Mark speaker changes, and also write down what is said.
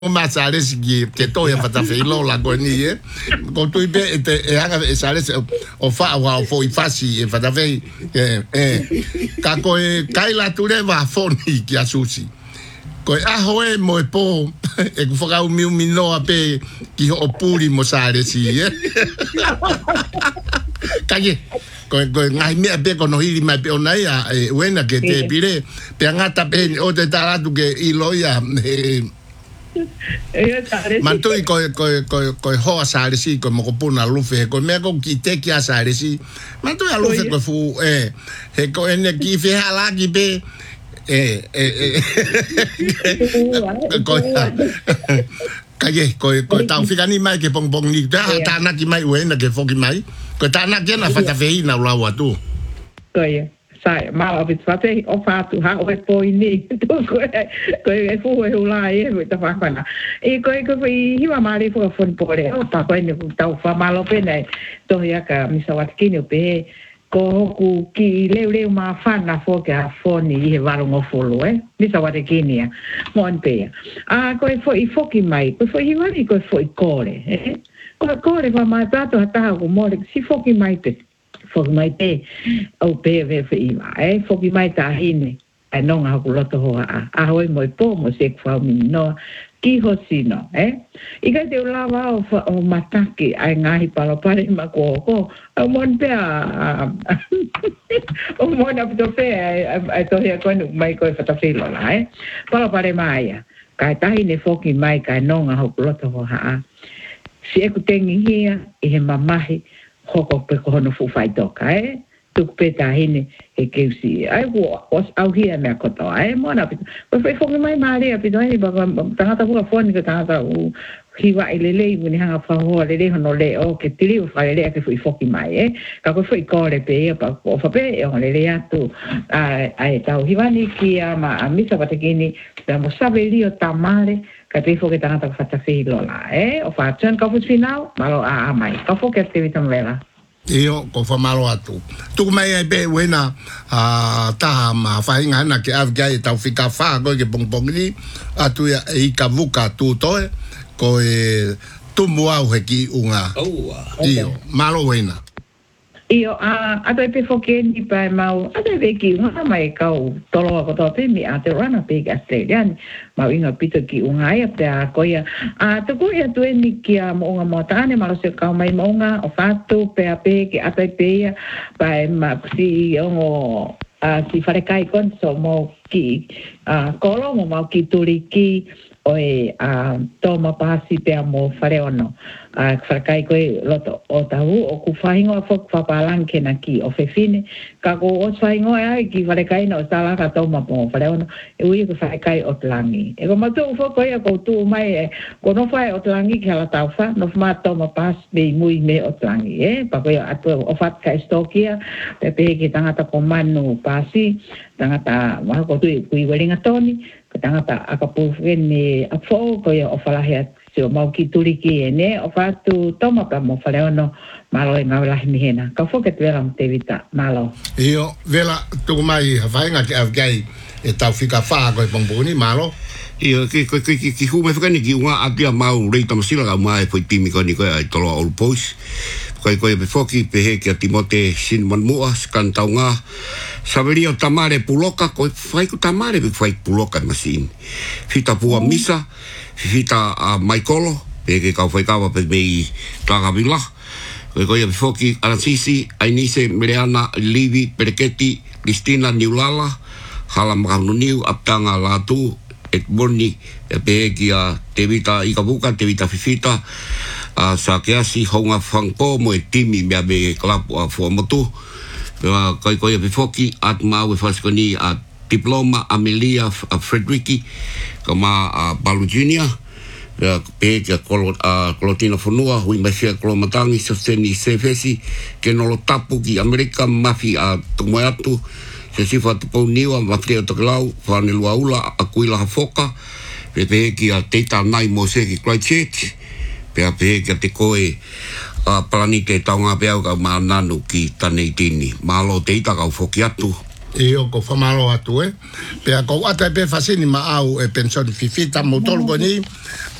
Speaker 1: ma sale si che to ya fata filo la goni con tu be e anga sale o fa o fo I fasi e fata fe ka ko kai la tu le va foni ki asusi ko a hoe mo e po e ku foga un mino ape ki o puri mo sale si kaje ko ngai me be ko no hiri mai pe ona ya wena ke te pire pe ngata pe o te tara tu ke I loya Mantui ko ho sale si ko mo ko puna lufe ko me ko kite ki sale si mantui a lufe ko fu he ko ene ki fe hala ki be ko ko tau fika ni mai ke pong ni ta na ki mai wena ke fo ki mai ko ta na ke na fata fe na lawa tu
Speaker 2: ko sai ma opit fate o fatu ha o poi ni tu ko e fu e ulai e ta fa kana e ko hi wa mari fu fon pore o ta ko ni ta fa malo pe nei to ya ka mi sa wat kini pe ko ku ki le ma fa na fo ka fo ni he va lo folo mi sa wat kini mon pe ko e fo ki mai ko hi wa ni ko fo kore ko va ma prato ta ko mo si fo ki mai pe fo mai te o pe ve iwa fo mai ta hine ai non ha kuloto ho a hoi mo po mo se kwa mi no ki ho sino I ga te lava o mataki ai ngahi palo pare ma ko o mon pe o mon ap to pe ai to ya ko mai ko fa ta filo la palo pare mai ka ta hine fo mai ka non ha kuloto ho si e ku tengi hia I he mamahi hoko pe ko no fu fai toka tu pe ta hine e ke si ai wo os au hia me ko to mo na pe fo mai mari a pe doi ba ta ta fu fon ke ta u hiwa ile ni hanga fa ho le no le o ke tiri u fa le ke fu fo mai ka ko fu ko le pe pa ko fa pe o le atu ai ta hiwa ni ki ma a misa pa te kini da mo sabe li o tamale ka te fo ke ta ta fa ta fi lola o fa chen ka fu final malo a mai ka fo ke te vitam vela
Speaker 1: io ko fa malo atu tu mai be wena ta ma fa inga na ke afgai ta fika fa ko ke pong ni atu ya I kavuka tu to ko tu mo au heki unga io malo wena
Speaker 2: io a te pe foke ni pa mau a te veki unga mai kau tolo ko to pe mi a te rana pe Australian mau inga pito ki unga ia pe a koia te ko ia tu ni ki a mo nga mo tane malo se kau mai mo nga o fatu pe a pe ki a te pe pa ma si o si fare kai kon so mo ki kolo mo mau ki turiki o toma pasi pe mo fare ono farkai ko loto o tau o ku faingo fo fa palanke na ki o fefine ka ko o faingo ki farkai no sala ka toma po fare ono e ui ko farkai o tlangi e ko mato fo ko ya ko tu mai ko no fai o tlangi ka la tau fa no ma toma pas be muy me o tlangi pa ko ya atu o fat ka stokia pe ki tanga ko manu pasi tanga wa ko tu ku welinga toni tangata akapu ni afo ko o falahe se o mau ki turiki ne o fatu toma pa mo fale ono malo e ngawla ni hena ka fo ke tela te vita malo
Speaker 1: io vela tu mai vai nga ke afgai e tau fika fa ko pongponi malo
Speaker 3: io ki hu me fukani ki unga atia mau rei tamasila ka mai foi timi ko ni ko ai tolo all post ko be foki pe he ki Timote sin man mua skan taunga saberio tamare puloka ko fai ku tamare be fai puloka masin fita pua misa fita Michaelo pe ke ka fai ka pe me ta vila ko be foki Aransisi Ainise Miriana Livi Perketi Cristina Niulala hala makanuniu aptanga latu et boni pe ki te vita ikabuka te vita fifita sa keasi honga fangpo mo timi me be club for motu ko be foki at ma we faskoni at diploma Amelia Frederiki kama Balu Junior pe ke kolotina fonua hui mai fia kolomatangi sosteni sefesi ke no lo tapu ki Amerika mafi a tomoatu se sifa tu niwa mafia to klau fa ni luaula akuila hafoka pe ki a teta nai mo se ki Christchurch pe ke te koe planite taunga pe au ka mananu ki tanei tini malo teita ka foki atu
Speaker 1: e o ko famalo atu pe ko ata pe fasini ma au e pension fifita mo tolu ko ni